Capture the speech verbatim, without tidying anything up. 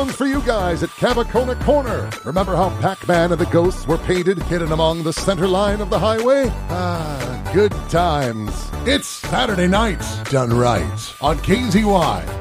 For you guys at Cavacona Corner. Remember how Pac-Man and the ghosts were painted hidden among the center line of the highway? Ah, good times. It's Saturday night, done right, on K Z Y.